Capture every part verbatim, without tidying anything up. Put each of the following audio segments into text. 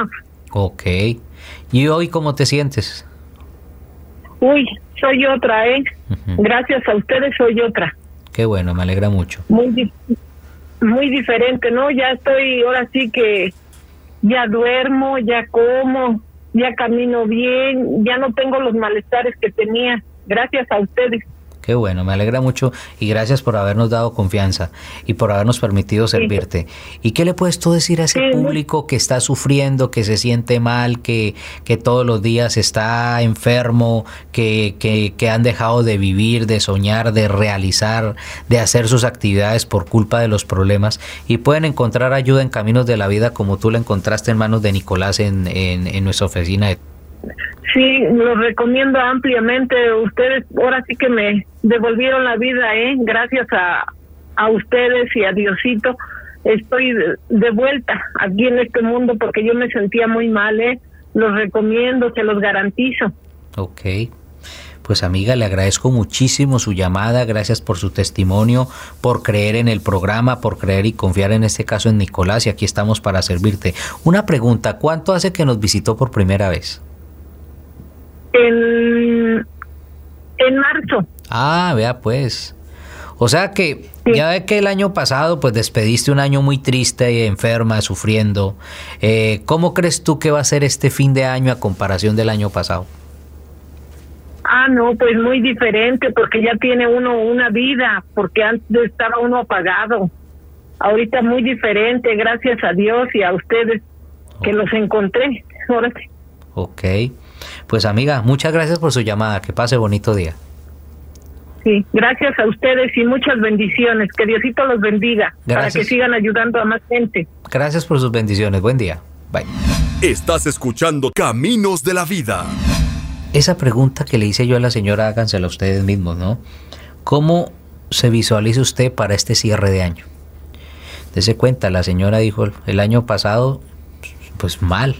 menos. Ok. ¿Y hoy cómo te sientes? Uy, soy otra, ¿eh? Uh-huh. Gracias a ustedes soy otra. Qué bueno, me alegra mucho. Muy, di- muy diferente, ¿no? Ya estoy, ahora sí que ya duermo, ya como, ya camino bien, ya no tengo los malestares que tenía. Gracias a ustedes. Qué bueno, me alegra mucho y gracias por habernos dado confianza y por habernos permitido servirte. Sí. ¿Y qué le puedes tú decir a ese sí. público que está sufriendo, que se siente mal, que, que todos los días está enfermo, que, que, que han dejado de vivir, de soñar, de realizar, de hacer sus actividades por culpa de los problemas y pueden encontrar ayuda en Caminos de la Vida como tú la encontraste en manos de Nicolás en, en, en nuestra oficina? Sí, lo recomiendo ampliamente. Ustedes ahora sí que me devolvieron la vida, ¿eh? Gracias a, a ustedes y a Diosito. Estoy de, de vuelta aquí en este mundo porque yo me sentía muy mal, ¿eh? Los recomiendo, se los garantizo. Ok. Pues amiga, le agradezco muchísimo su llamada, gracias por su testimonio, por creer en el programa, por creer y confiar en este caso en Nicolás y aquí estamos para servirte. Una pregunta, ¿cuánto hace que nos visitó por primera vez? En, en marzo. Ah, vea pues. O sea que sí. Ya ve que el año pasado pues despediste un año muy triste, enferma, sufriendo. Eh, ¿Cómo crees tú que va a ser este fin de año a comparación del año pasado? Ah, no, pues muy diferente porque ya tiene uno una vida, porque antes estaba uno apagado. Ahorita muy diferente, gracias a Dios y a ustedes que oh. los encontré. Ahora sí. Ok. Pues amiga, muchas gracias por su llamada, que pase bonito día. Sí, gracias a ustedes y muchas bendiciones, que Diosito los bendiga, gracias. Para que sigan ayudando a más gente. Gracias por sus bendiciones, buen día, bye. Estás escuchando Caminos de la Vida. Esa pregunta que le hice yo a la señora, hágansela a ustedes mismos, ¿no? ¿Cómo se visualiza usted para este cierre de año? Dese cuenta, la señora dijo el año pasado, pues mal.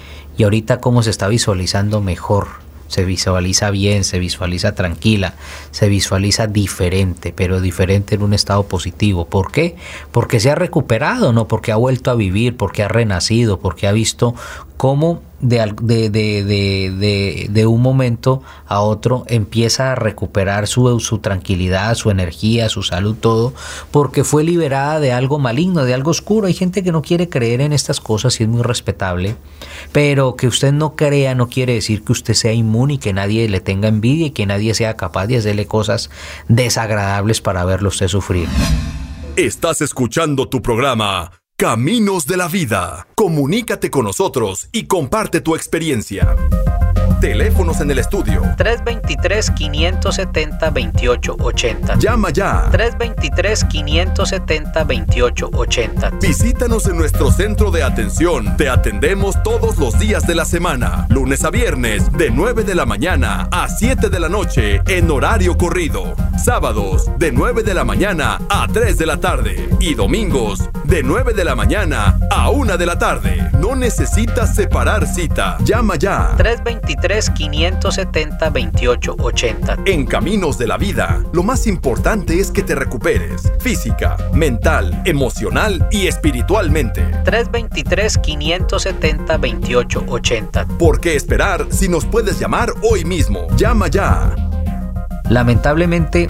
Y ahorita cómo se está visualizando mejor, se visualiza bien, se visualiza tranquila, se visualiza diferente, pero diferente en un estado positivo. ¿Por qué? Porque se ha recuperado, no porque ha vuelto a vivir, porque ha renacido, porque ha visto cómo de, de, de, de, de, de un momento a otro empieza a recuperar su, su tranquilidad, su energía, su salud, todo, porque fue liberada de algo maligno, de algo oscuro. Hay gente que no quiere creer en estas cosas y es muy respetable, pero que usted no crea no quiere decir que usted sea inmune y que nadie le tenga envidia y que nadie sea capaz de hacerle cosas desagradables para verlo usted sufrir. Estás escuchando tu programa Caminos de la Vida. Comunícate con nosotros y comparte tu experiencia. Teléfonos en el estudio. tres dos tres, cinco siete cero, dos ocho ocho cero. Llama ya. tres dos tres, cinco siete cero, dos ocho ocho cero. Visítanos en nuestro centro de atención. Te atendemos todos los días de la semana. Lunes a viernes, de nueve de la mañana a siete de la noche, en horario corrido. Sábados, de nueve de la mañana a tres de la tarde. Y domingos, de nueve de la mañana a una de la tarde. No necesitas separar cita. Llama ya. tres dos tres, cinco siete cero, dos ocho ocho cero. En Caminos de la Vida, lo más importante es que te recuperes física, mental, emocional y espiritualmente. tres dos tres, cinco siete cero, dos ocho ocho cero. ¿Por qué esperar si nos puedes llamar hoy mismo? Llama ya. Lamentablemente,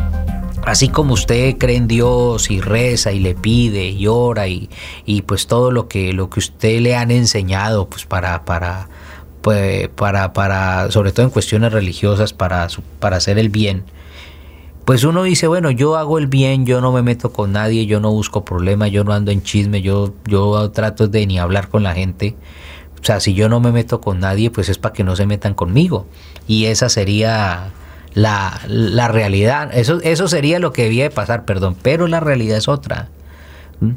así como usted cree en Dios y reza y le pide y ora y, y pues todo lo que, lo que usted le han enseñado pues para... para Pues para, para, sobre todo en cuestiones religiosas, para, para hacer el bien, pues uno dice, bueno, yo hago el bien, yo no me meto con nadie, yo no busco problemas, yo no ando en chisme, yo, yo trato de ni hablar con la gente. O sea, si yo no me meto con nadie, pues es para que no se metan conmigo. Y esa sería la, la realidad, eso, eso sería lo que debía de pasar, perdón, pero la realidad es otra. ¿Mm?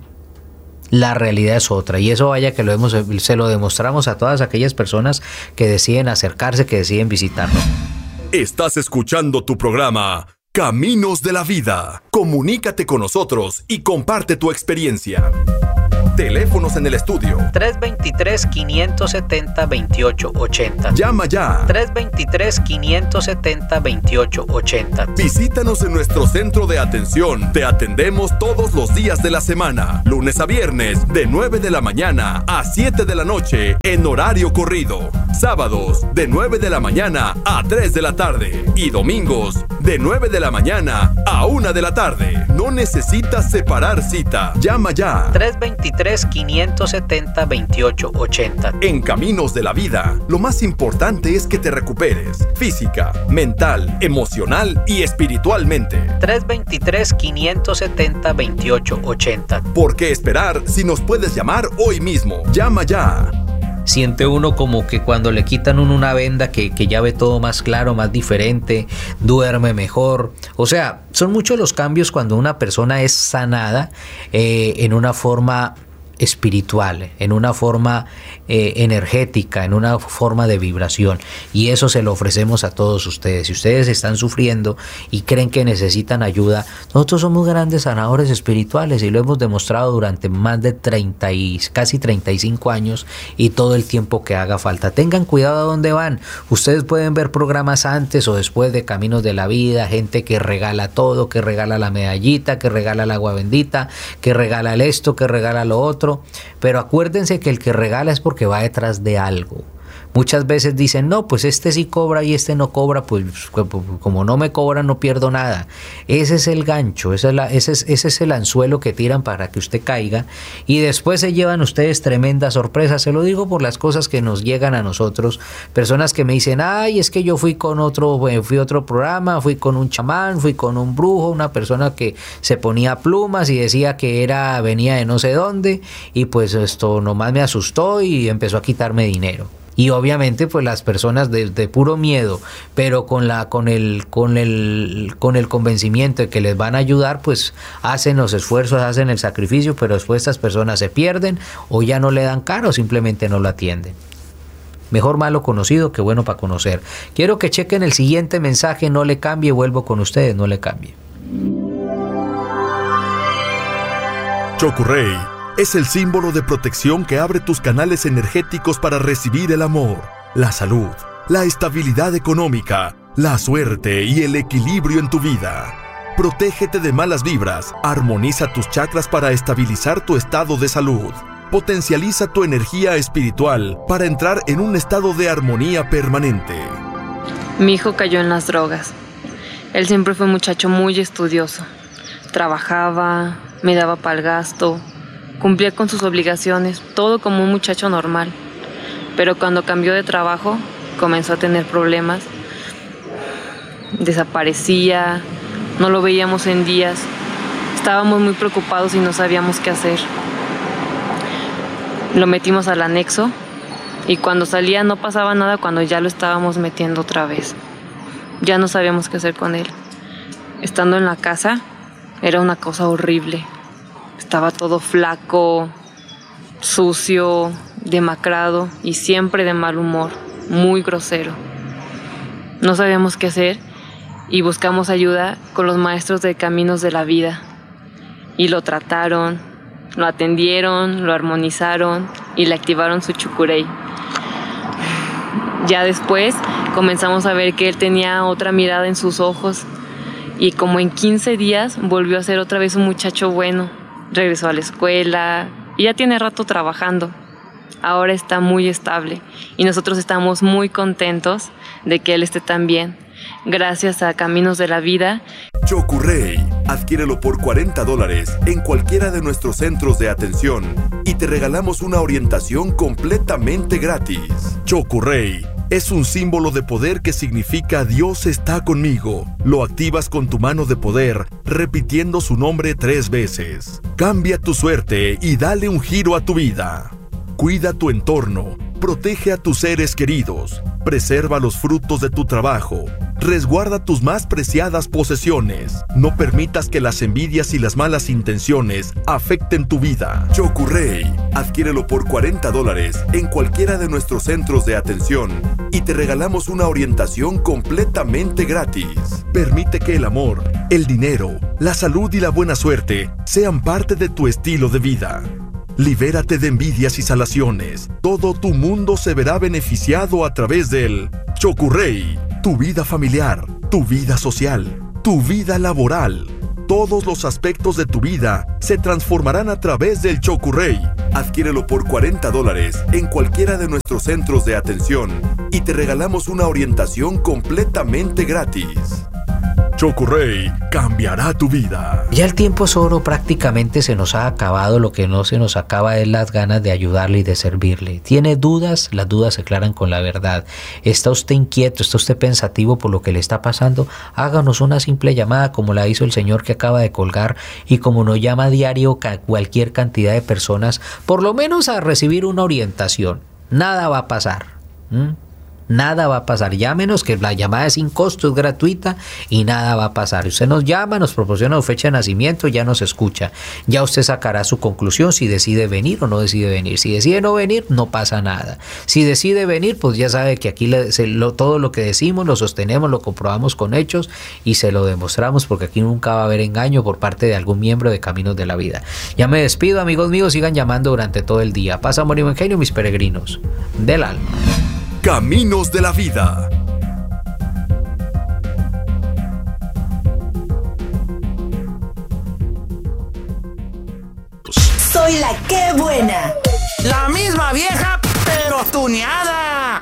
La realidad es otra y eso vaya que lo hemos, se lo demostramos a todas aquellas personas que deciden acercarse, que deciden visitarnos. Estás escuchando tu programa Caminos de la Vida. Comunícate con nosotros y comparte tu experiencia. Teléfonos en el estudio. tres dos tres, cinco siete cero, dos ocho ocho cero. Llama ya. tres dos tres, cinco siete cero, dos ocho ocho cero. Visítanos en nuestro centro de atención. Te atendemos todos los días de la semana, lunes a viernes, de nueve de la mañana a siete de la noche, en horario corrido. Sábados, de nueve de la mañana a tres de la tarde. Y domingos, de nueve de la mañana a una de la tarde. No necesitas separar cita. Llama ya. tres dos tres, cinco siete cero, dos ocho ocho cero. En Caminos de la Vida, lo más importante es que te recuperes física, mental, emocional y espiritualmente. tres dos tres, cinco siete cero, dos ocho ocho cero. ¿Por qué esperar si nos puedes llamar hoy mismo? Llama ya. Siente uno como que cuando le quitan uno una venda que, que ya ve todo más claro, más diferente, duerme mejor. O sea, son muchos los cambios cuando una persona es sanada eh, en una forma espiritual, en una forma eh, energética, en una forma de vibración, y eso se lo ofrecemos a todos ustedes. Si ustedes están sufriendo y creen que necesitan ayuda, nosotros somos grandes sanadores espirituales y lo hemos demostrado durante más de treinta y casi treinta y cinco años y todo el tiempo que haga falta. Tengan cuidado a dónde van. Ustedes pueden ver programas antes o después de Caminos de la Vida, gente que regala todo, que regala la medallita, que regala el agua bendita, que regala el esto, que regala lo otro. Pero acuérdense que el que regala es porque va detrás de algo. Muchas veces dicen, no, pues este sí cobra y este no cobra, pues como no me cobra no pierdo nada. Ese es el gancho, ese es, la, ese, es, ese es el anzuelo que tiran para que usted caiga y después se llevan ustedes tremendas sorpresas. Se lo digo por las cosas que nos llegan a nosotros, personas que me dicen, ay, es que yo fui con otro, fui a otro programa, fui con un chamán, fui con un brujo, una persona que se ponía plumas y decía que era, venía de no sé dónde y pues esto nomás me asustó y empezó a quitarme dinero. Y obviamente pues las personas de, de puro miedo, pero con la con el con el con el convencimiento de que les van a ayudar, pues hacen los esfuerzos, hacen el sacrificio, pero después estas personas se pierden o ya no le dan cara o simplemente no lo atienden. Mejor malo conocido que bueno para conocer. Quiero que chequen el siguiente mensaje, no le cambie, vuelvo con ustedes, no le cambie. Chokurey es el símbolo de protección que abre tus canales energéticos para recibir el amor, la salud, la estabilidad económica, la suerte y el equilibrio en tu vida. Protégete de malas vibras, armoniza tus chakras para estabilizar tu estado de salud. Potencializa tu energía espiritual para entrar en un estado de armonía permanente. Mi hijo cayó en las drogas. Él siempre fue un muchacho muy estudioso. Trabajaba, me daba para el gasto, cumplía con sus obligaciones, todo como un muchacho normal. Pero cuando cambió de trabajo, comenzó a tener problemas. Desaparecía, no lo veíamos en días. Estábamos muy preocupados y no sabíamos qué hacer. Lo metimos al anexo y cuando salía no pasaba nada cuando ya lo estábamos metiendo otra vez. Ya no sabíamos qué hacer con él. Estando en la casa, era una cosa horrible. Estaba todo flaco, sucio, demacrado y siempre de mal humor, muy grosero. No sabíamos qué hacer y buscamos ayuda con los maestros de Caminos de la Vida. Y lo trataron, lo atendieron, lo armonizaron y le activaron su Chokurey. Ya después comenzamos a ver que él tenía otra mirada en sus ojos y como en quince días volvió a ser otra vez un muchacho bueno. Regresó a la escuela y ya tiene rato trabajando. Ahora está muy estable y nosotros estamos muy contentos de que él esté tan bien. Gracias a Caminos de la Vida. Chokurey, adquiérelo por cuarenta dólares en cualquiera de nuestros centros de atención y te regalamos una orientación completamente gratis. Chokurey es un símbolo de poder que significa Dios está conmigo. Lo activas con tu mano de poder, repitiendo su nombre tres veces. Cambia tu suerte y dale un giro a tu vida. Cuida tu entorno, protege a tus seres queridos, preserva los frutos de tu trabajo, resguarda tus más preciadas posesiones. No permitas que las envidias y las malas intenciones afecten tu vida. Chokurey, adquiérelo por cuarenta dólares en cualquiera de nuestros centros de atención y te regalamos una orientación completamente gratis. Permite que el amor, el dinero, la salud y la buena suerte sean parte de tu estilo de vida. Libérate de envidias y salaciones. Todo tu mundo se verá beneficiado a través del Chokurrey. Tu vida familiar, tu vida social, tu vida laboral. Todos los aspectos de tu vida se transformarán a través del Chokurrey. Adquiérelo por cuarenta dólares en cualquiera de nuestros centros de atención y te regalamos una orientación completamente gratis. Chokurrey cambiará tu vida. Ya el tiempo es oro, prácticamente se nos ha acabado. Lo que no se nos acaba es las ganas de ayudarle y de servirle. ¿Tiene dudas? Las dudas se aclaran con la verdad. ¿Está usted inquieto? ¿Está usted pensativo por lo que le está pasando? Háganos una simple llamada como la hizo el señor que acaba de colgar, y como nos llama a diario cualquier cantidad de personas, por lo menos a recibir una orientación. Nada va a pasar. ¿Mm? Nada va a pasar. Llámenos, que la llamada es sin costo, es gratuita y nada va a pasar. Usted nos llama, nos proporciona su fecha de nacimiento, ya nos escucha. Ya usted sacará su conclusión si decide venir o no decide venir. Si decide no venir, no pasa nada. Si decide venir, pues ya sabe que aquí le, se, lo, todo lo que decimos lo sostenemos, lo comprobamos con hechos y se lo demostramos, porque aquí nunca va a haber engaño por parte de algún miembro de Caminos de la Vida. Ya me despido, amigos míos, sigan llamando durante todo el día. Paz, amor y evangelio, mis peregrinos del alma. Caminos de la Vida. Soy la que buena. La misma vieja, pero tuneada.